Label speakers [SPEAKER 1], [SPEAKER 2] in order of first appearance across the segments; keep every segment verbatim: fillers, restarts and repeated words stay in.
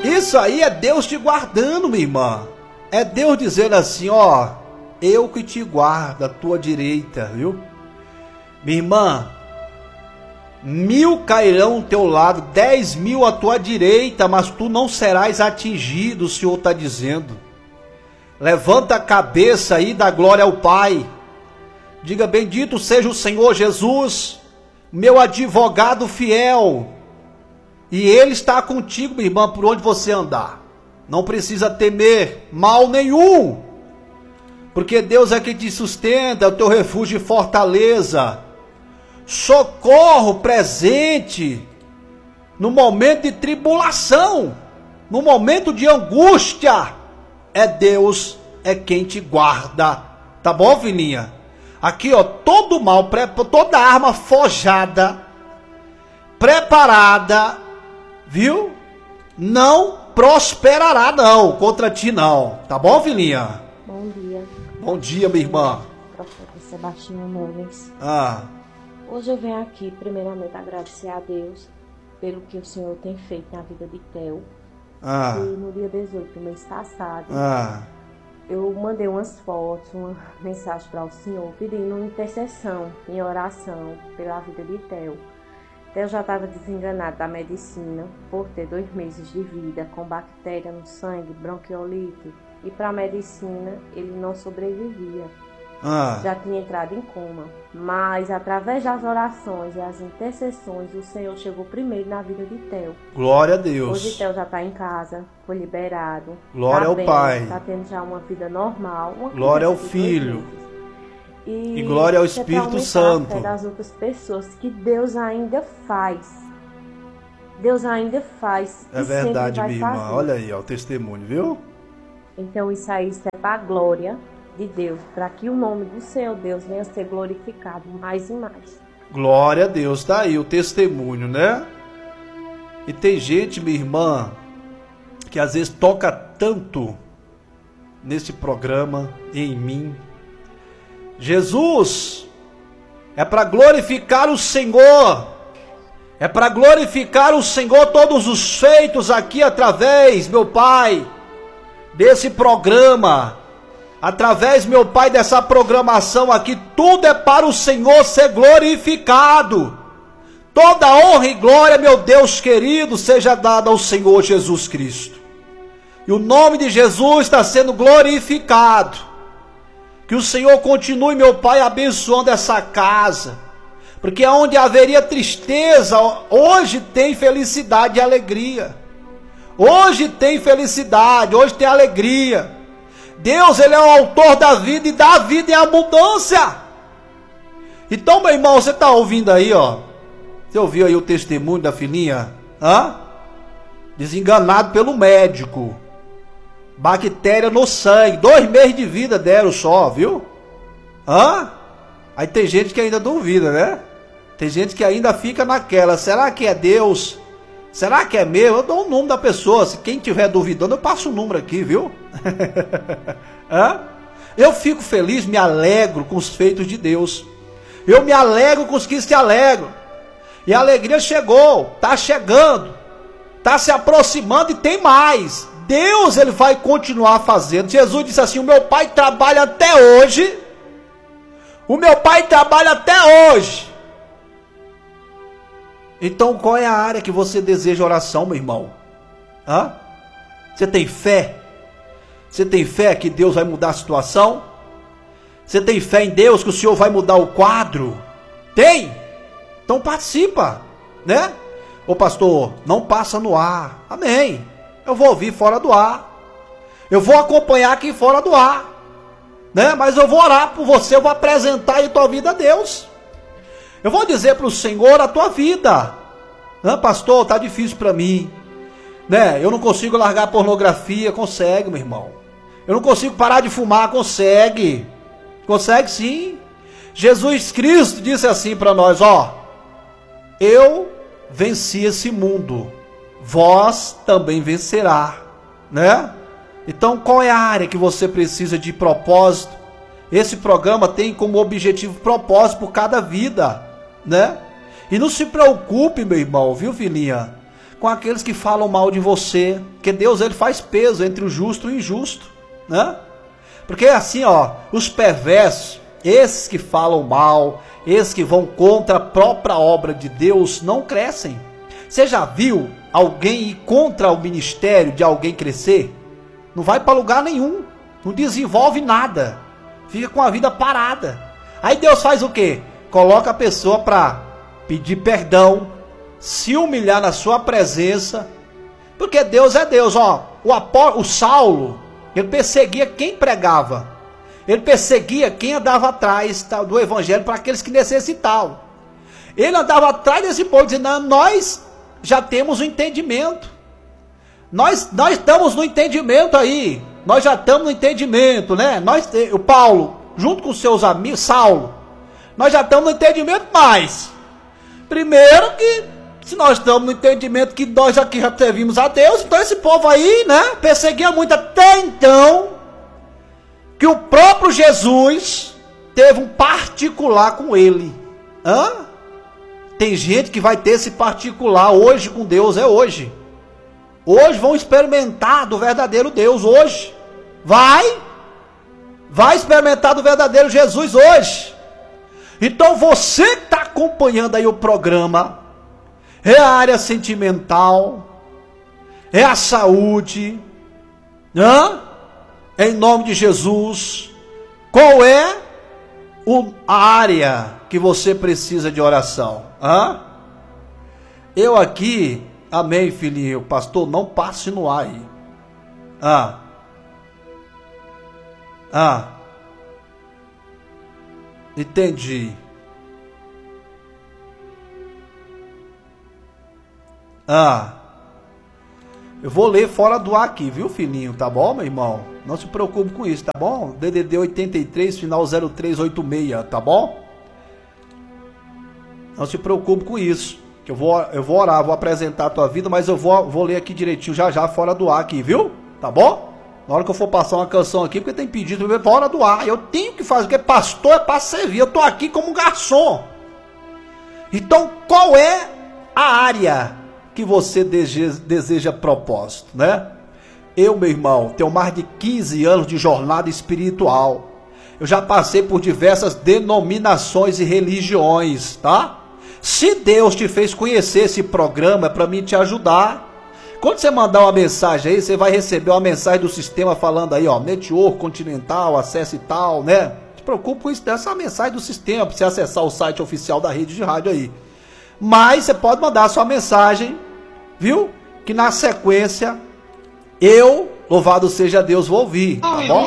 [SPEAKER 1] Isso aí é Deus te guardando, minha irmã. É Deus dizendo assim, ó, eu que te guardo à tua direita, viu? Minha irmã, mil cairão ao teu lado, dez mil à tua direita, mas tu não serás atingido, o Senhor está dizendo. Levanta a cabeça aí, dá glória ao Pai. Diga, bendito seja o Senhor Jesus, meu advogado fiel. E Ele está contigo, minha irmã, por onde você andar. Não precisa temer mal nenhum. Porque Deus é quem te sustenta, é o teu refúgio e fortaleza. Socorro presente no momento de tribulação, no momento de angústia. É Deus, é quem te guarda. Tá bom, filhinha? Aqui, ó, todo mal, toda arma forjada, preparada, viu? Não prosperará, não, contra ti, não. Tá bom, filhinha?
[SPEAKER 2] Bom dia.
[SPEAKER 1] Bom dia, minha irmã.
[SPEAKER 2] Profeta Sebastião Nunes.
[SPEAKER 1] Ah.
[SPEAKER 2] Hoje eu venho aqui, primeiramente, agradecer a Deus pelo que o Senhor tem feito na vida de Theo.
[SPEAKER 1] Ah.
[SPEAKER 2] E no dia dezoito do mês passado,
[SPEAKER 1] Ah.
[SPEAKER 2] eu mandei umas fotos, uma mensagem para o Senhor, pedindo uma intercessão em oração pela vida de Theo. Theo já estava desenganado da medicina por ter dois meses de vida com bactéria no sangue, bronquiolite, e para a medicina ele não sobrevivia.
[SPEAKER 1] Ah.
[SPEAKER 2] Já tinha entrado em coma, mas através das orações e as intercessões, o Senhor chegou primeiro na vida de Theo.
[SPEAKER 1] Glória a Deus.
[SPEAKER 2] Hoje Theo já está em casa, foi liberado.
[SPEAKER 1] Glória
[SPEAKER 2] tá
[SPEAKER 1] ao
[SPEAKER 2] bem,
[SPEAKER 1] Pai.
[SPEAKER 2] Está tendo já uma vida normal. Uma
[SPEAKER 1] Glória ao
[SPEAKER 2] criança de
[SPEAKER 1] Filho.
[SPEAKER 2] dois meses. E,
[SPEAKER 1] E glória ao
[SPEAKER 2] isso é pra
[SPEAKER 1] Espírito
[SPEAKER 2] aumentar
[SPEAKER 1] Santo.
[SPEAKER 2] a fé das outras pessoas, que Deus ainda faz. Deus ainda faz.
[SPEAKER 1] É
[SPEAKER 2] e sempre
[SPEAKER 1] verdade,
[SPEAKER 2] vai
[SPEAKER 1] minha irmã.
[SPEAKER 2] fazer.
[SPEAKER 1] Olha aí, ó, o testemunho, viu?
[SPEAKER 2] Então isso aí isso é para a glória de Deus, para que o nome do Senhor Deus venha a ser glorificado mais e mais.
[SPEAKER 1] Glória a Deus, tá aí o testemunho, né? E tem gente, minha irmã, que às vezes toca tanto nesse programa e em mim. Jesus, é para glorificar o Senhor, é para glorificar o Senhor todos os feitos aqui através, meu Pai, desse programa, através, meu Pai, dessa programação aqui, tudo é para o Senhor ser glorificado. Toda honra e glória, meu Deus querido, seja dada ao Senhor Jesus Cristo. E o nome de Jesus está sendo glorificado. Que o Senhor continue, meu Pai, abençoando essa casa. Porque onde haveria tristeza, hoje tem felicidade e alegria. Hoje tem felicidade, hoje tem alegria. Deus, Ele é o autor da vida e dá vida em abundância. Então, meu irmão, você está ouvindo aí, ó. Você ouviu aí o testemunho da filhinha? Hã? Desenganado pelo médico. Bactéria no sangue. Dois meses de vida deram só, viu? Hã? Aí tem gente que ainda duvida, né? Tem gente que ainda fica naquela. Será que é Deus? Será que é meu? Eu dou o número da pessoa. Se quem estiver duvidando, eu passo o número aqui, viu? Hã? Eu fico feliz, me alegro com os feitos de Deus. Eu me alegro com os que se alegram. E a alegria chegou, está chegando, está se aproximando e tem mais. Deus, Ele vai continuar fazendo. Jesus disse assim, o meu Pai trabalha até hoje. O meu Pai trabalha até hoje. Então qual é a área que você deseja oração, meu irmão? Hã? Você tem fé? Você tem fé que Deus vai mudar a situação? Você tem fé em Deus que o Senhor vai mudar o quadro? Tem? Então participa, né? Ô pastor, não passa no ar. Amém. Eu vou ouvir fora do ar. Eu vou acompanhar aqui fora do ar, né? Mas eu vou orar por você, eu vou apresentar aí a tua vida a Deus. Eu vou dizer para o Senhor a tua vida. Não, pastor, tá difícil para mim, né? Eu não consigo largar a pornografia. Consegue, meu irmão. Eu não consigo parar de fumar. Consegue. Consegue sim. Jesus Cristo disse assim para nós, ó. Eu venci esse mundo. Vós também vencerá, né? Então qual é a área que você precisa de propósito? Esse programa tem como objetivo propósito por cada vida, né? E não se preocupe, meu irmão, viu, filhinha? com aqueles que falam mal de você, porque Deus ele faz peso entre o justo e o injusto, né? Porque assim, ó, os perversos, esses que falam mal, esses que vão contra a própria obra de Deus, não crescem. Você já viu alguém ir contra o ministério de alguém crescer? Não vai para lugar nenhum, não desenvolve nada, fica com a vida parada. Aí Deus faz o quê? Coloca a pessoa para pedir perdão, se humilhar na sua presença, porque Deus é Deus. Ó, o, apó, o Saulo, ele perseguia quem pregava, ele perseguia quem andava atrás do evangelho para aqueles que necessitavam. Ele andava atrás desse povo dizendo, não, nós já temos o entendimento, nós, nós estamos no entendimento aí, nós já estamos no entendimento, né? Nós, o Paulo, junto com seus amigos, Saulo, nós já estamos no entendimento, mas primeiro que se nós estamos no entendimento que nós aqui já servimos a Deus, então esse povo aí, né, perseguia muito até então, que o próprio Jesus teve um particular com ele. Hã? Tem gente que vai ter esse particular hoje com Deus, é hoje. Hoje vão experimentar do verdadeiro Deus, hoje. Vai, vai experimentar do verdadeiro Jesus hoje. Então você que está acompanhando aí o programa, é a área sentimental, é a saúde, né? Em nome de Jesus, qual é o, a área que você precisa de oração? Hã? Eu aqui, amém, filhinho, pastor, não passe no ar aí. Ah, ah, entendi. Ah, eu vou ler fora do ar aqui, viu, filhinho? Tá bom, meu irmão? Não se preocupe com isso, tá bom? D D D oitenta e três, final zero três oito seis, tá bom? Não se preocupe com isso. Que eu vou, eu vou orar, vou apresentar a tua vida, mas eu vou, vou ler aqui direitinho já já fora do ar aqui, viu? Tá bom? Na hora que eu for passar uma canção aqui, porque tem pedido fora do ar, eu tenho que fazer, porque pastor é para servir, eu tô aqui como garçom. Então, qual é a área que você deseja, deseja propósito, né? Eu, meu irmão, tenho mais de quinze anos de jornada espiritual. Eu já passei por diversas denominações e religiões, tá? Se Deus te fez conhecer esse programa, é para mim te ajudar. Quando você mandar uma mensagem aí, você vai receber uma mensagem do sistema falando aí, ó, Network Continental, acesse e tal, né? Não se preocupe com isso, dessa é uma mensagem do sistema, para você acessar o site oficial da rede de rádio aí. Mas você pode mandar a sua mensagem, viu? Que na sequência, eu, louvado seja Deus, vou ouvir, tá bom?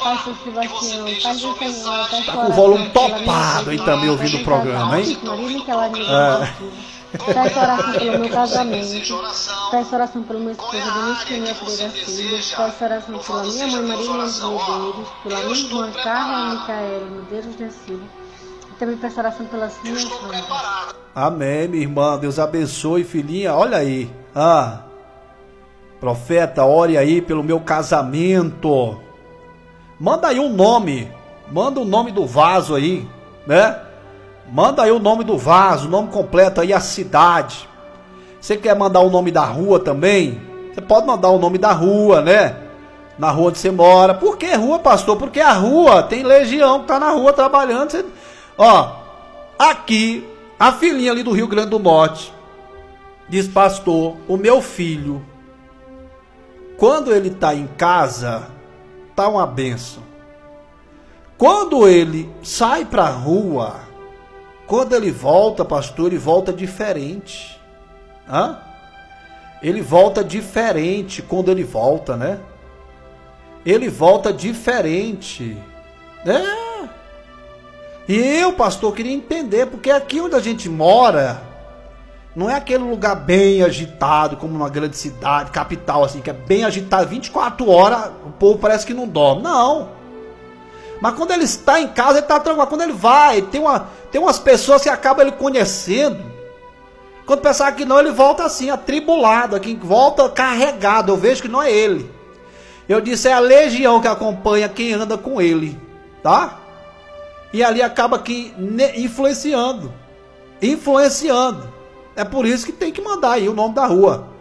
[SPEAKER 1] Tá com o volume topado aí também ouvindo o programa, hein? É.
[SPEAKER 2] Peço oração pelo meu casamento, peço oração pelo meu esposo, Denise Pereira Filho, peço oração pela minha mãe Marília Medeiros, pela minha irmã Carla Micaela Medeiros da Silva, e também peço oração pelas minhas mães.
[SPEAKER 1] Amém, minha irmã, Deus abençoe, filhinha, olha aí, ah, profeta, ore aí pelo meu casamento, manda aí um nome, manda o nome do vaso aí, né? Manda aí o nome do vaso, o nome completo aí, a cidade. Você quer mandar o nome da rua também? Você pode mandar o nome da rua, né? Na rua onde você mora. Por que rua, pastor? Porque a rua, tem legião que tá na rua trabalhando. Você... Ó, aqui, a filhinha ali do Rio Grande do Norte diz, pastor, o meu filho, quando ele tá em casa, tá uma benção. Quando ele sai pra rua... Quando ele volta, pastor, ele volta diferente. Hã? Ele volta diferente quando ele volta, né? Ele volta diferente. É. E eu, pastor, queria entender, porque aqui onde a gente mora, não é aquele lugar bem agitado, como uma grande cidade, capital, assim, que é bem agitado, vinte e quatro horas, o povo parece que não dorme. Não. Mas quando ele está em casa, ele está tranquilo. Quando ele vai, tem, uma, tem umas pessoas que acabam ele conhecendo. Quando pensar que não, ele volta assim, atribulado, aqui, volta carregado. Eu vejo que não é ele. Eu disse, é a legião que acompanha quem anda com ele, tá? E ali acaba que influenciando. Influenciando. É por isso que tem que mandar aí o nome da rua.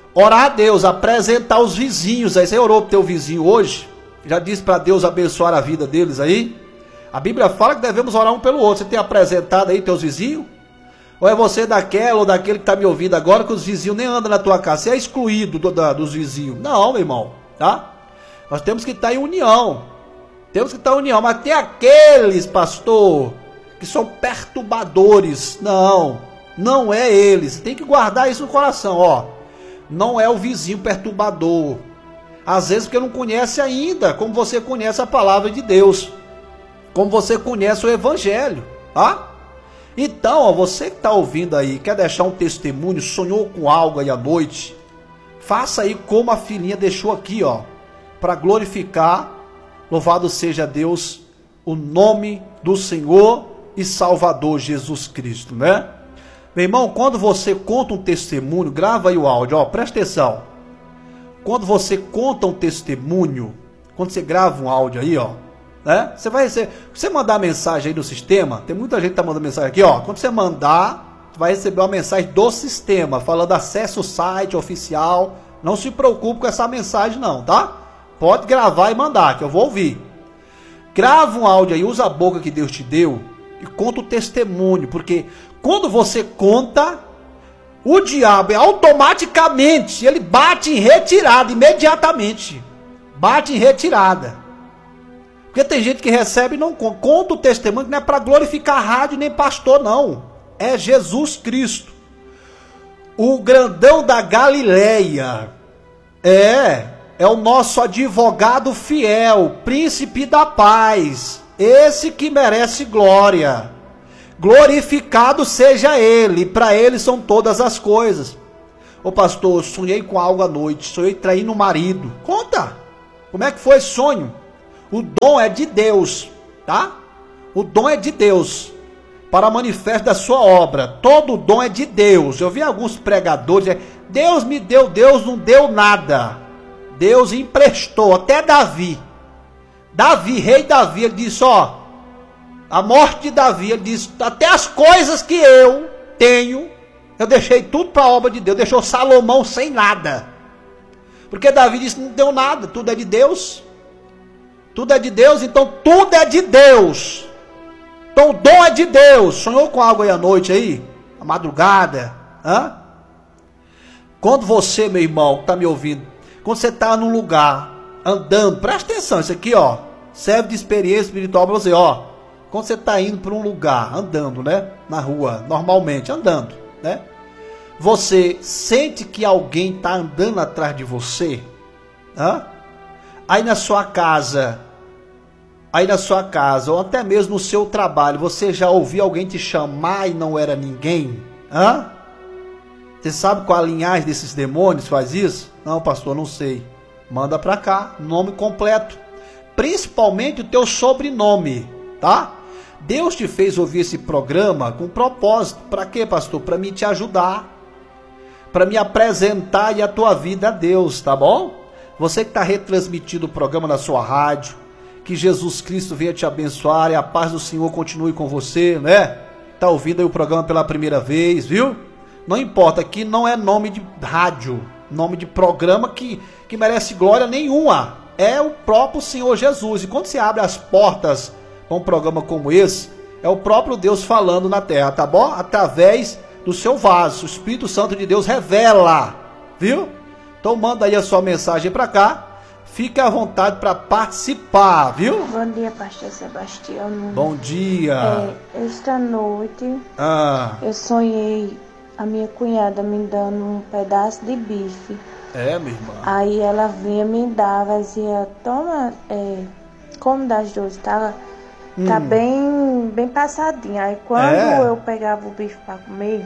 [SPEAKER 1] Orar a Deus, apresentar os vizinhos. Aí você orou pro teu vizinho hoje? Já disse para Deus abençoar a vida deles aí? A Bíblia fala que devemos orar um pelo outro. Você tem apresentado aí teus vizinhos? Ou é você daquela ou daquele que está me ouvindo agora que os vizinhos nem andam na tua casa? Você é excluído do, da, dos vizinhos? Não, meu irmão, tá? Nós temos que estar em união. Temos que estar em união. Mas tem aqueles, pastor, que são perturbadores. Não, não é eles. Tem que guardar isso no coração, ó. Não é o vizinho perturbador. Às vezes porque não conhece ainda, como você conhece a palavra de Deus. Como você conhece o Evangelho, tá? Então, ó, você que está ouvindo aí, quer deixar um testemunho, sonhou com algo aí à noite, faça aí como a filhinha deixou aqui, ó, para glorificar, louvado seja Deus, o nome do Senhor e Salvador Jesus Cristo, né? Meu irmão, quando você conta um testemunho, grava aí o áudio, ó, presta atenção. Quando você conta um testemunho, quando você grava um áudio aí, ó, né? Você vai receber, você mandar mensagem aí no sistema, tem muita gente que tá mandando mensagem aqui, ó. Quando você mandar, você vai receber uma mensagem do sistema, falando acesse o site oficial. Não se preocupe com essa mensagem não, tá? Pode gravar e mandar, que eu vou ouvir. Grava um áudio aí, usa a boca que Deus te deu e conta o testemunho, porque quando você conta, o diabo automaticamente, ele bate em retirada, imediatamente. Bate em retirada. Porque tem gente que recebe e não conta. Conta o testemunho, que não é para glorificar a rádio nem pastor, não. É Jesus Cristo. O grandão da Galileia. É, é o nosso advogado fiel, príncipe da paz. Esse que merece glória. Glorificado seja ele, para ele são todas as coisas. Ô pastor, eu sonhei com algo à noite, sonhei traindo o marido. Conta, como é que foi esse sonho? O dom é de Deus, tá? O dom é de Deus, para manifesto da sua obra. Todo dom é de Deus. Eu vi alguns pregadores dizer, Deus me deu, Deus não deu nada. Deus emprestou, até Davi. Davi, rei Davi, ele disse, ó, a morte de Davi, ele disse, até as coisas que eu tenho, eu deixei tudo para a obra de Deus. Deixou Salomão sem nada. Porque Davi disse, não deu nada, tudo é de Deus. Tudo é de Deus, então tudo é de Deus. Então o dom é de Deus. Sonhou com algo aí à noite aí? À madrugada? Hã? Quando você, meu irmão, está me ouvindo, quando você está num lugar, andando, presta atenção, isso aqui, ó, serve de experiência espiritual para você, ó. Quando você está indo para um lugar, andando, né? Na rua, normalmente, andando, né? Você sente que alguém está andando atrás de você? Hã? Aí na sua casa, aí na sua casa, ou até mesmo no seu trabalho, você já ouviu alguém te chamar e não era ninguém? Hã? Você sabe qual a linhagem desses demônios faz isso? Não, pastor, não sei. Manda pra cá, nome completo. Principalmente o teu sobrenome, tá? Deus te fez ouvir esse programa com propósito. Para quê, pastor? Para me te ajudar. Para me apresentar e a tua vida a Deus, tá bom? Você que está retransmitindo o programa na sua rádio, que Jesus Cristo venha te abençoar e a paz do Senhor continue com você, né? Está ouvindo aí o programa pela primeira vez, viu? Não importa, aqui não é nome de rádio, nome de programa que, que merece glória nenhuma. É o próprio Senhor Jesus. E quando você abre as portas para um programa como esse, é o próprio Deus falando na terra, tá bom? Através do seu vaso. O Espírito Santo de Deus revela, viu? Então manda aí a sua mensagem para cá. Fique à vontade para participar, viu?
[SPEAKER 2] Bom dia, pastor Sebastião.
[SPEAKER 1] Bom dia.
[SPEAKER 2] É, esta noite
[SPEAKER 1] ah.
[SPEAKER 2] eu sonhei a minha cunhada me dando um pedaço de bife.
[SPEAKER 1] É, minha irmã.
[SPEAKER 2] Aí ela vinha me dar, dizia, toma, é, come das duas, tá, hum. tá bem, bem passadinha. Aí quando é. eu pegava o bife para comer,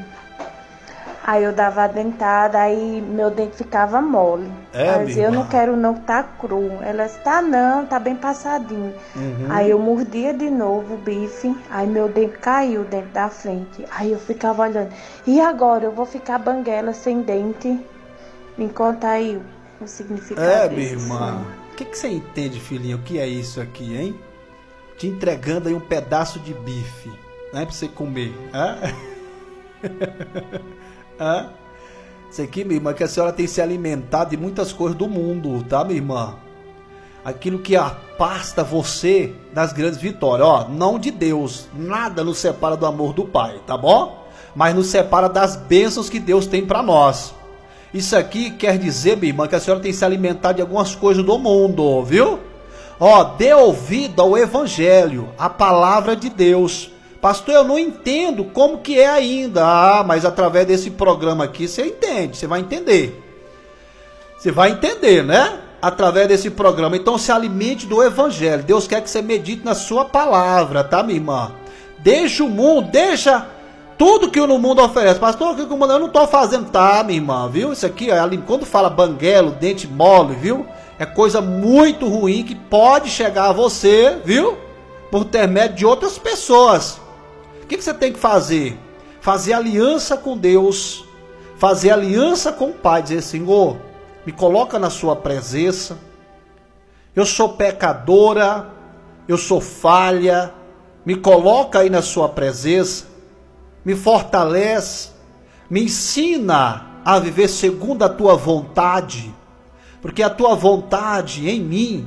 [SPEAKER 2] aí eu dava a dentada, aí meu dente ficava mole.
[SPEAKER 1] É,
[SPEAKER 2] aí eu dizia, eu não quero não, que tá cru. Ela disse, tá não, tá bem passadinho. Uhum. Aí eu mordia de novo o bife, aí meu dente caiu dentro da frente. Aí eu ficava olhando, e agora eu vou ficar banguela sem dente? Me conta aí o significado
[SPEAKER 1] É,
[SPEAKER 2] disso.
[SPEAKER 1] minha irmã, o que, que você entende, filhinha? O que é isso aqui, hein? Te entregando aí um pedaço de bife, né, pra você comer. Hã? Hã? Isso aqui, minha irmã, é que a senhora tem se alimentado de muitas coisas do mundo, tá, minha irmã? Aquilo que afasta você das grandes vitórias, ó, não de Deus, nada nos separa do amor do Pai, tá bom? Mas nos separa das bênçãos que Deus tem para nós. Isso aqui quer dizer, minha irmã, que a senhora tem se alimentado de algumas coisas do mundo, viu? Ó, dê ouvido ao Evangelho, a palavra de Deus. Pastor, eu não entendo como que é ainda. Ah, mas através desse programa aqui você entende, você vai entender. Você vai entender, né? Através desse programa. Então se alimente do Evangelho. Deus quer que você medite na sua palavra, tá, minha irmã? Deixa o mundo, deixa tudo que o mundo oferece. Pastor, eu não estou fazendo, tá, minha irmã, viu? Isso aqui, quando fala banguelo, dente mole, viu? É coisa muito ruim que pode chegar a você, viu? Por intermédio de outras pessoas. O que, que você tem que fazer? Fazer aliança com Deus, fazer aliança com o Pai, dizer, Senhor, me coloca na sua presença, eu sou pecadora, eu sou falha, me coloca aí na sua presença, me fortalece, me ensina a viver segundo a tua vontade, porque a tua vontade em mim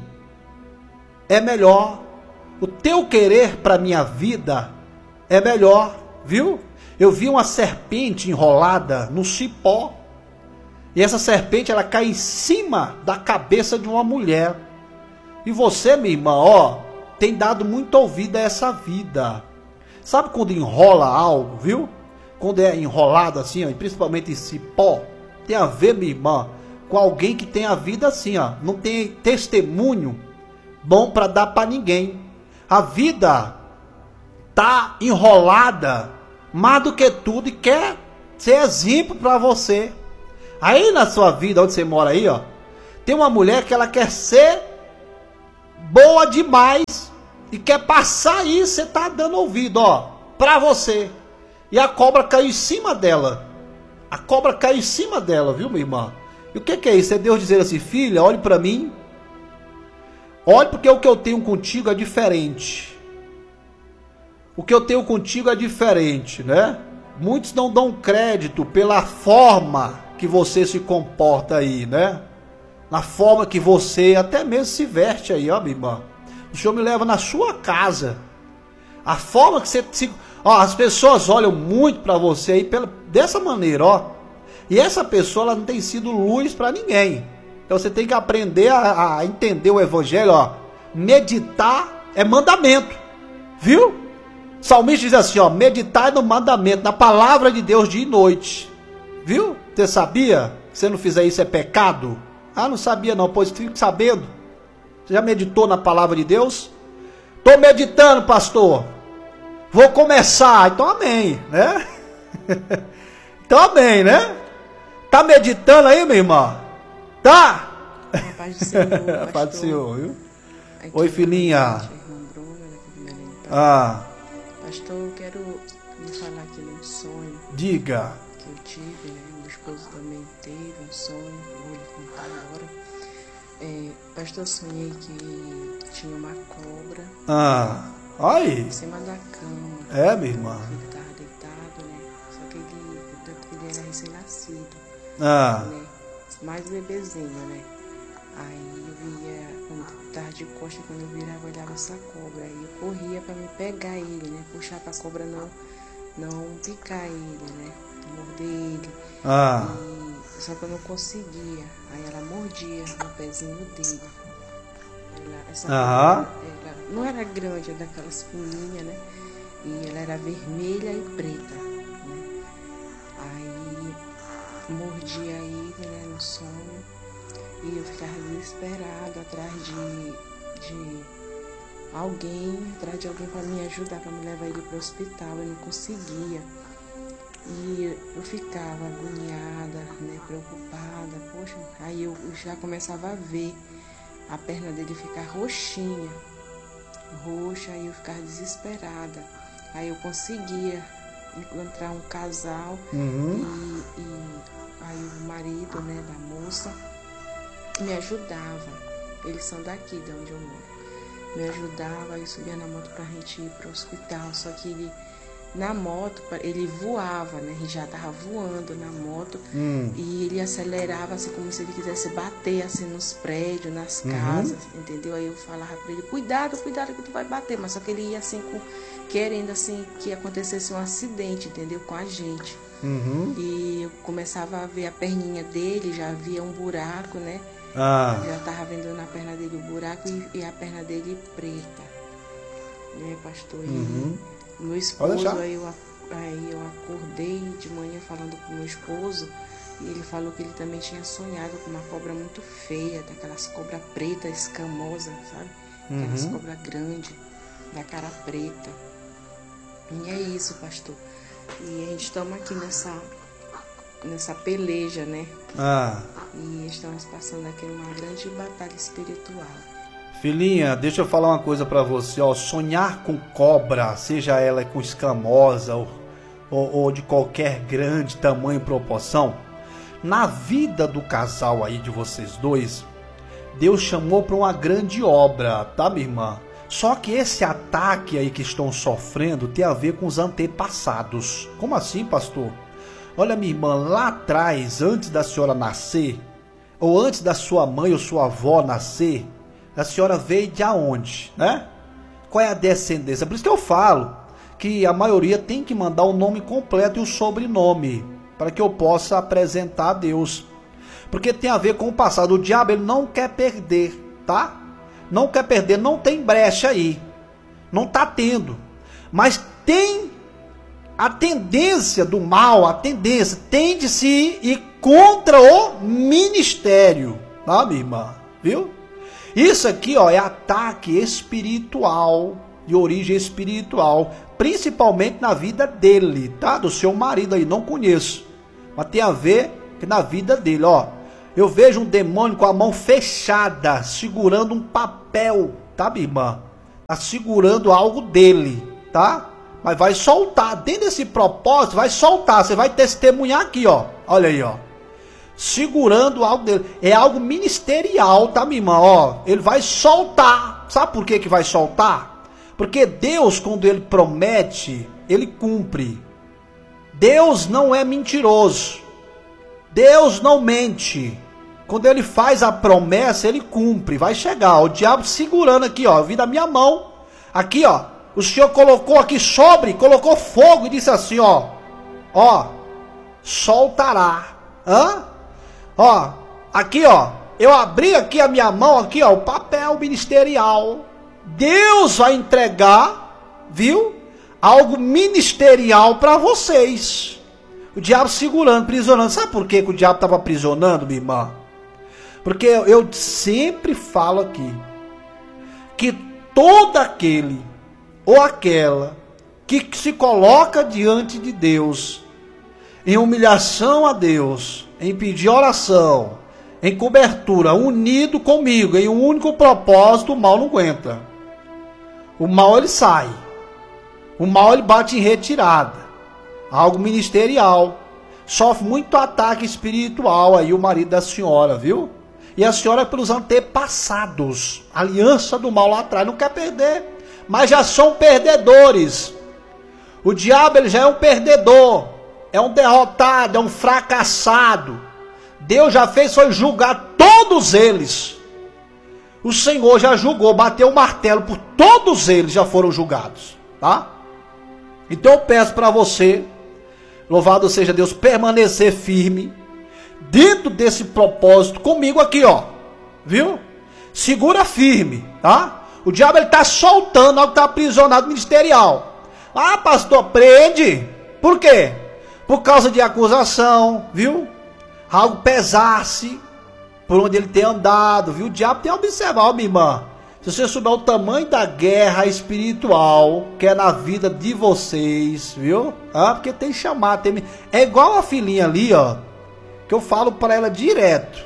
[SPEAKER 1] é melhor, o teu querer para minha vida é melhor, viu? Eu vi uma serpente enrolada no cipó. E essa serpente, ela cai em cima da cabeça de uma mulher. E você, minha irmã, ó, tem dado muito ouvido a essa vida. Sabe quando enrola algo, viu? Quando é enrolado assim, ó, principalmente em cipó, tem a ver, minha irmã, com alguém que tem a vida assim, ó. Não tem testemunho bom para dar para ninguém. A vida tá enrolada mais do que tudo e quer ser exemplo para você. Aí na sua vida, onde você mora aí, ó, tem uma mulher que ela quer ser boa demais e quer passar isso, você tá dando ouvido, ó, para você. E a cobra caiu em cima dela. A cobra caiu em cima dela, viu, minha irmã? E o que que é isso? É Deus dizer assim, filha, olhe para mim. Olhe porque o que eu tenho contigo é diferente. O que eu tenho contigo é diferente, né? Muitos não dão crédito pela forma que você se comporta aí, né? Na forma que você até mesmo se veste aí, ó, minha irmã. O Senhor me leva na sua casa. A forma que você se... Ó, as pessoas olham muito para você aí pela... dessa maneira, ó. E essa pessoa, ela não tem sido luz para ninguém. Então você tem que aprender a, a entender o Evangelho, ó. Meditar é mandamento, viu? O salmista diz assim, ó, meditar no mandamento, na palavra de Deus dia e noite. Viu? Você sabia? Se você não fizer isso é pecado? Ah, não sabia não, pois fique sabendo. Você já meditou na palavra de Deus? Estou meditando, pastor. Vou começar. Então amém, né? Então amém, né? Tá meditando aí, minha irmã? Tá?
[SPEAKER 2] A paz do Senhor,
[SPEAKER 1] a paz do Senhor, viu? Oi, filhinha. Ah.
[SPEAKER 2] Pastor, eu quero lhe falar aqui num sonho.
[SPEAKER 1] Diga.
[SPEAKER 2] Que eu tive, né? Meu esposo também teve um sonho, vou lhe contar agora. É, pastor, eu sonhei que tinha uma cobra.
[SPEAKER 1] Ah, aí.
[SPEAKER 2] Em cima da cama.
[SPEAKER 1] É, minha irmã.
[SPEAKER 2] Ele estava deitado, né? Só que ele, tanto que ele era recém-nascido.
[SPEAKER 1] Ah.
[SPEAKER 2] Né? Mais bebezinho, né? Aí eu via, quando tava de costa, quando eu virava, eu olhava essa cobra. Aí eu corria pra me pegar ele, né? Puxar pra cobra não, não picar ele, né? Morder ele.
[SPEAKER 1] Ah.
[SPEAKER 2] E, só que eu não conseguia. Aí ela mordia no pezinho dele. Ela, essa
[SPEAKER 1] Aham.
[SPEAKER 2] cobra, ela não era grande, era daquelas fininhas, né? E ela era vermelha e preta, né? Aí mordia ele, né? No sonho. E eu ficava desesperado atrás de, de alguém, atrás de alguém para me ajudar, para me levar ele para o hospital. Eu não conseguia. E eu ficava agoniada, né, preocupada. Poxa, aí eu já começava a ver a perna dele ficar roxinha, roxa, aí eu ficava desesperada. Aí eu conseguia encontrar um casal,
[SPEAKER 1] uhum.
[SPEAKER 2] e, e aí o marido, né, da moça me ajudava. Eles são daqui de onde eu moro. Me ajudava, eu subia na moto pra gente ir pro hospital. Só que ele na moto, ele voava, né? Ele já tava voando na moto.
[SPEAKER 1] Hum.
[SPEAKER 2] E ele acelerava, assim, como se ele quisesse bater, assim, nos prédios, nas
[SPEAKER 1] Uhum.
[SPEAKER 2] casas, entendeu? Aí eu falava pra ele, cuidado, cuidado que tu vai bater. Mas só que ele ia, assim, com, querendo, assim, que acontecesse um acidente, entendeu? Com a gente.
[SPEAKER 1] Uhum.
[SPEAKER 2] E eu começava a ver a perninha dele, já via um buraco, né?
[SPEAKER 1] Ah.
[SPEAKER 2] Eu já tava vendo na perna dele o buraco e, e a perna dele preta, né, pastor?
[SPEAKER 1] Uhum.
[SPEAKER 2] E meu esposo, aí eu, aí eu acordei de manhã falando com meu esposo, e ele falou que ele também tinha sonhado com uma cobra muito feia, daquelas cobras pretas, escamosas, sabe? Aquelas
[SPEAKER 1] Uhum.
[SPEAKER 2] cobras grandes, da cara preta. E é isso, pastor. E a gente estamos aqui nessa, nessa peleja, né?
[SPEAKER 1] Ah.
[SPEAKER 2] E estamos passando aqui uma grande batalha espiritual.
[SPEAKER 1] Filhinha, deixa eu falar uma coisa pra você, ó. Sonhar com cobra, seja ela com escamosa ou, ou, ou de qualquer grande tamanho e proporção, na vida do casal aí de vocês dois, Deus chamou para uma grande obra, tá, minha irmã? Só que esse ataque aí que estão sofrendo tem a ver com os antepassados. Como assim, pastor? Olha, minha irmã, lá atrás, antes da senhora nascer, ou antes da sua mãe ou sua avó nascer, a senhora veio de aonde, né? Qual é a descendência? Por isso que eu falo que a maioria tem que mandar o nome completo e o sobrenome, para que eu possa apresentar a Deus. Porque tem a ver com o passado. O diabo, ele não quer perder, tá? Não quer perder, não tem brecha aí. Não tá tendo. Mas tem a tendência do mal, a tendência, tende-se ir contra o ministério, tá, minha irmã? Viu? Isso aqui, ó, é ataque espiritual, de origem espiritual, principalmente na vida dele, tá? Do seu marido aí, não conheço. Mas tem a ver que na vida dele, ó. Eu vejo um demônio com a mão fechada, segurando um papel, tá, minha irmã? Tá segurando algo dele, tá? Mas vai soltar, dentro desse propósito, vai soltar, você vai testemunhar aqui, ó. Olha aí, ó. Segurando algo dele. É algo ministerial, tá, minha irmã? Ó, ele vai soltar. Sabe por que que vai soltar? Porque Deus, quando ele promete, ele cumpre. Deus não é mentiroso. Deus não mente. Quando ele faz a promessa, ele cumpre. Vai chegar. O diabo segurando aqui, ó. Eu vi na minha mão. Aqui, ó. O Senhor colocou aqui sobre, colocou fogo e disse assim, ó. Ó. Soltará. Hã? Ó, aqui, ó, eu abri aqui a minha mão, aqui, ó, o papel ministerial. Deus vai entregar, viu? Algo ministerial para vocês. O diabo segurando, aprisionando. Sabe por que que o diabo estava aprisionando, minha irmã? Porque eu sempre falo aqui que todo aquele ou aquela que se coloca diante de Deus em humilhação a Deus, em pedir oração, em cobertura, unido comigo, em um único propósito, o mal não aguenta. O mal ele sai. O mal ele bate em retirada. Algo ministerial. Sofre muito ataque espiritual aí o marido da senhora, viu? E a senhora pelos antepassados. Aliança do mal lá atrás. Não quer perder. Mas já são perdedores. O diabo ele já é um perdedor. É um derrotado, é um fracassado. Deus já fez foi julgar todos eles. O Senhor já julgou, bateu o martelo por todos eles, já foram julgados, tá? Então eu peço para você, louvado seja Deus, permanecer firme dentro desse propósito comigo aqui, ó. Viu? Segura firme, tá? O diabo ele tá soltando algo que tá aprisionado ministerial. Ah, pastor, prende. Por quê? Por causa de acusação, viu? Algo pesasse por onde ele tem andado, viu? O diabo tem que observar, ó, minha irmã. Se você souber o tamanho da guerra espiritual que é na vida de vocês, viu? Ah, porque tem chamado, tem... É igual a filhinha ali, ó, que eu falo para ela direto.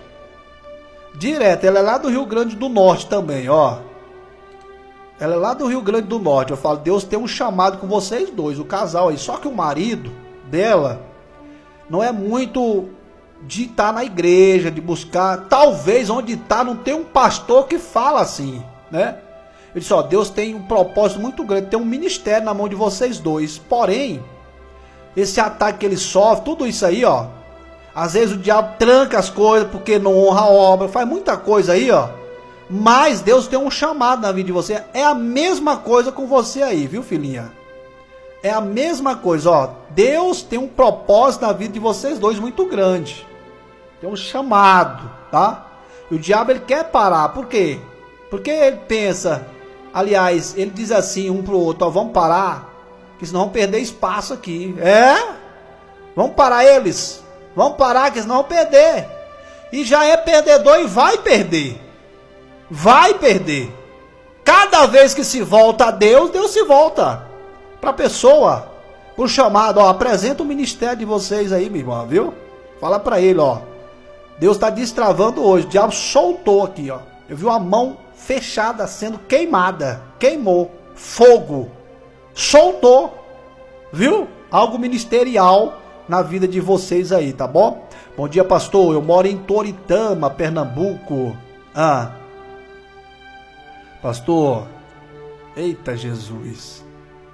[SPEAKER 1] Direto, ela é lá do Rio Grande do Norte também, ó. Ela é lá do Rio Grande do Norte. Eu falo, Deus tem um chamado com vocês dois, o casal aí. Só que o marido dela não é muito de estar na igreja, de buscar. Talvez onde está não tem um pastor que fala assim, né? Eu disse, ó, Deus tem um propósito muito grande, tem um ministério na mão de vocês dois. Porém, esse ataque que ele sofre, tudo isso aí, ó, às vezes o diabo tranca as coisas porque não honra a obra, faz muita coisa aí, ó. Mas Deus tem um chamado na vida de você. É a mesma coisa com você aí, viu, filhinha? É a mesma coisa, ó. Deus tem um propósito na vida de vocês dois muito grande. Tem um chamado, tá? E o diabo, ele quer parar. Por quê? Porque ele pensa, aliás, ele diz assim um pro outro, ó, vamos parar, que senão vamos perder espaço aqui. É? Vamos parar eles. Vamos parar, que senão vamos perder. E já é perdedor e vai perder. Vai perder. Cada vez que se volta a Deus, Deus se volta para a pessoa, por chamado. Ó, apresenta o ministério de vocês aí, meu irmão, viu? Fala para ele, ó. Deus está destravando hoje. O diabo soltou aqui, ó. Eu vi uma mão fechada sendo queimada. Queimou. Fogo. Soltou. Viu? Algo ministerial na vida de vocês aí, tá bom? Bom dia, pastor. Eu moro em Toritama, Pernambuco. Ah. Pastor. Eita, Jesus.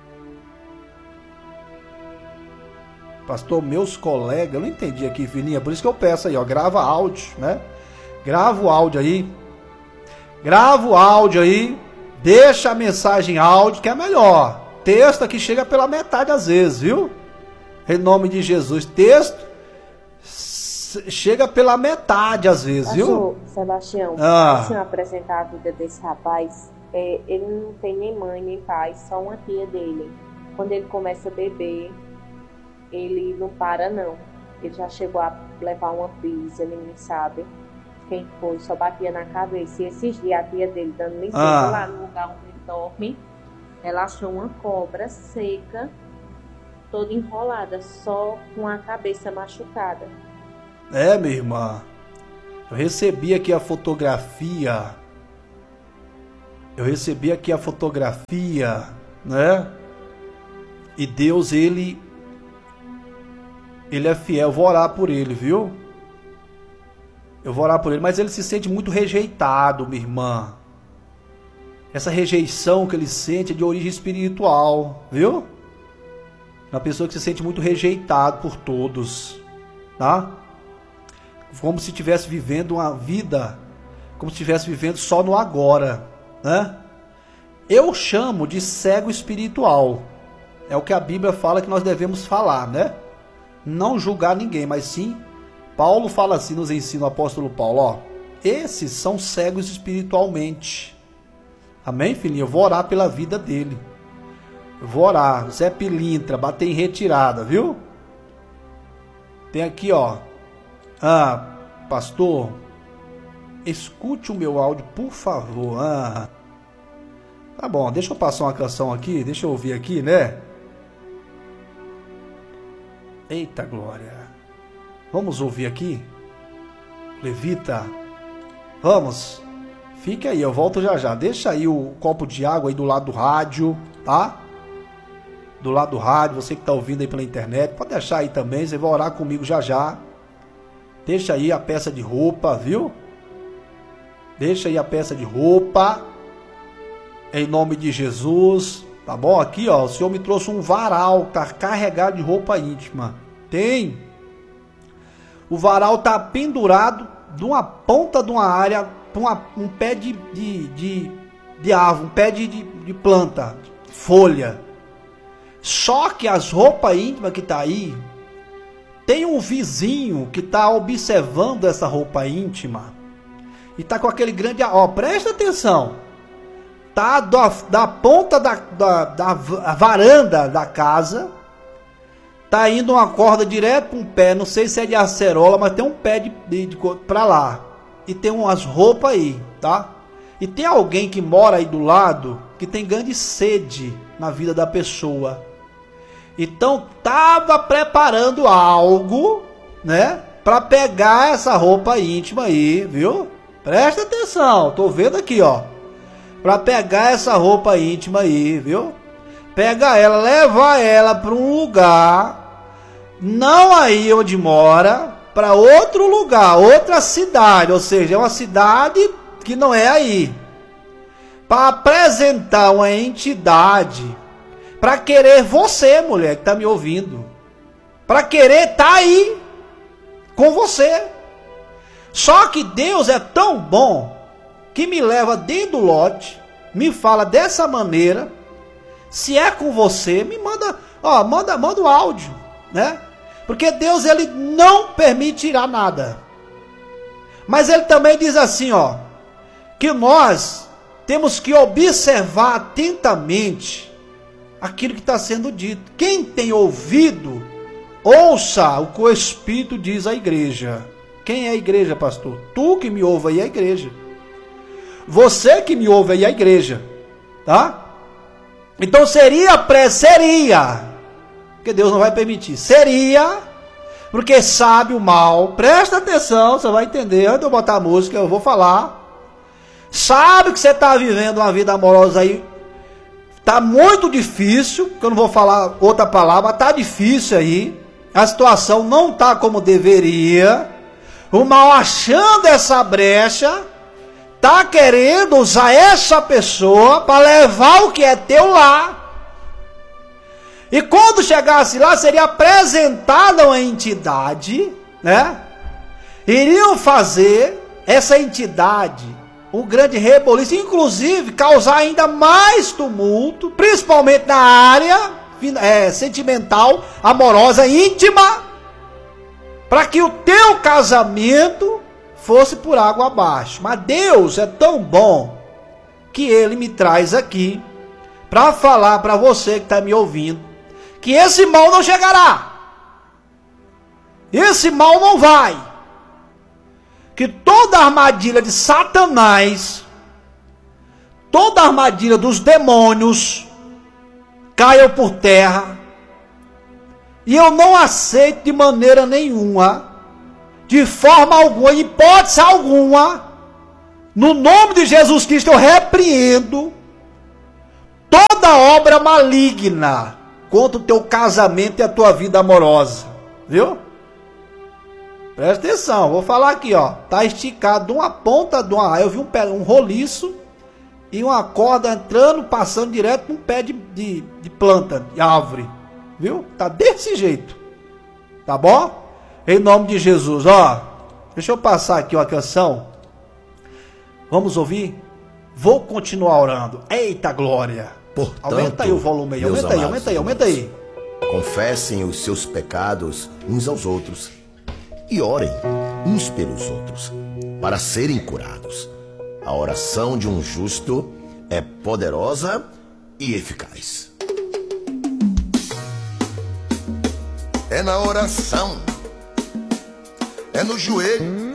[SPEAKER 1] Pastor, meus colegas, eu não entendi aqui, filhinha, por isso que eu peço aí, ó, grava áudio, né? Grava o áudio aí. Grava o áudio aí. Deixa a mensagem áudio, que é melhor. Texto aqui chega pela metade às vezes, viu? Em nome de Jesus. Texto chega pela metade às vezes,
[SPEAKER 2] Pastor,
[SPEAKER 1] viu?
[SPEAKER 2] Sebastião,
[SPEAKER 1] Ah.
[SPEAKER 2] se eu apresentar a vida desse rapaz, é, ele não tem nem mãe, nem pai, só uma tia dele. Quando ele começa a beber, ele não para não. Ele já chegou a levar uma brisa, ele nem sabe quem foi, só batia na cabeça. E esses dias a tia dele dando licença
[SPEAKER 1] Ah.
[SPEAKER 2] lá no lugar onde ele dorme, ela achou uma cobra seca, toda enrolada, só com a cabeça machucada.
[SPEAKER 1] É, minha irmã. Eu recebi aqui a fotografia. Eu recebi aqui a fotografia, né? E Deus, ele Ele é fiel. Eu vou orar por ele, viu? Eu vou orar por ele, mas ele se sente muito rejeitado, minha irmã. Essa rejeição que ele sente é de origem espiritual, viu? Uma pessoa que se sente muito rejeitado por todos, tá? Como se estivesse vivendo uma vida, como se estivesse vivendo só no agora, né? Eu chamo de cego espiritual. É o que a Bíblia fala que nós devemos falar, né? Não julgar ninguém, mas sim, Paulo fala assim, nos ensina o apóstolo Paulo, ó, esses são cegos espiritualmente. Amém, filhinho? Eu vou orar pela vida dele. Eu vou orar. Zé Pilintra, bater em retirada, viu? Tem aqui, ó. Ah, pastor, escute o meu áudio, por favor. Ah. Tá bom, deixa eu passar uma canção aqui, deixa eu ouvir aqui, né? Eita glória. Vamos ouvir aqui? Levita. Vamos. Fique aí, eu volto já já. Deixa aí o copo de água aí do lado do rádio, tá? Do lado do rádio, você que tá ouvindo aí pela internet, pode deixar aí também, você vai orar comigo já já. Deixa aí a peça de roupa, viu? Deixa aí a peça de roupa. Em nome de Jesus. Tá bom? Aqui, ó, o Senhor me trouxe um varal, tá carregado de roupa íntima. Tem. O varal tá pendurado de uma ponta de uma área para uma, um pé de, de, de, de árvore, um pé de, de, de planta, folha. Só que as roupas íntimas que tá aí, tem um vizinho que tá observando essa roupa íntima e tá com aquele grande... Ó, presta atenção. Tá da, da ponta da, da, da varanda da casa, tá indo uma corda direto para um pé, não sei se é de acerola, mas tem um pé de, de, de para lá. E tem umas roupas aí, tá? E tem alguém que mora aí do lado que tem grande sede na vida da pessoa. Então tava preparando algo, né? Para pegar essa roupa íntima aí, viu? Presta atenção, tô vendo aqui, ó. Para pegar essa roupa íntima aí, viu? Pega ela, leva ela para um lugar, não aí onde mora, para outro lugar, outra cidade, ou seja, é uma cidade que não é aí. para apresentar uma entidade para querer você, mulher que está me ouvindo, para querer estar tá aí com você. Só que Deus é tão bom que me leva dentro do lote, me fala dessa maneira. Se é com você, me manda, ó, manda, manda o áudio, né? Porque Deus, ele não permitirá nada. Mas ele também diz assim, ó, que nós temos que observar atentamente aquilo que está sendo dito. Quem tem ouvido, ouça o que o Espírito diz à igreja. Quem é a igreja, pastor? Tu que me ouve aí é a igreja. Você que me ouve aí é a igreja, tá? Então seria, pré, seria, porque Deus não vai permitir, seria, porque sabe o mal, presta atenção, você vai entender, antes de eu botar a música eu vou falar, sabe que você está vivendo uma vida amorosa aí, está muito difícil, que eu não vou falar outra palavra, está difícil aí, a situação não está como deveria, o mal achando essa brecha, está querendo usar essa pessoa para levar o que é teu lá. E quando chegasse lá, seria apresentada uma entidade, né? Iriam fazer essa entidade um grande reboliço, inclusive causar ainda mais tumulto, principalmente na área é, sentimental, amorosa, íntima, para que o teu casamento fosse por água abaixo. Mas Deus é tão bom que Ele me traz aqui para falar para você que está me ouvindo que esse mal não chegará. Esse mal não vai. Que toda armadilha de Satanás, toda armadilha dos demônios caia por terra. E eu não aceito de maneira nenhuma, de forma alguma, hipótese alguma, no nome de Jesus Cristo eu repreendo toda obra maligna contra o teu casamento e a tua vida amorosa, viu? Presta atenção, vou falar aqui, ó, tá esticado de uma ponta de uma, eu vi um pé, um roliço e uma corda entrando, passando direto num pé de, de, de planta, de árvore, viu? Tá desse jeito, tá bom? Em nome de Jesus, ó, deixa eu passar aqui uma canção, vamos ouvir? Vou continuar orando, eita glória,
[SPEAKER 3] portanto,
[SPEAKER 1] aumenta aí o volume aí, aumenta aí, aumenta aí, aumenta aí.
[SPEAKER 3] Confessem os seus pecados uns aos outros e orem uns pelos outros para serem curados. A oração de um justo é poderosa e eficaz. É na oração, é no joelho,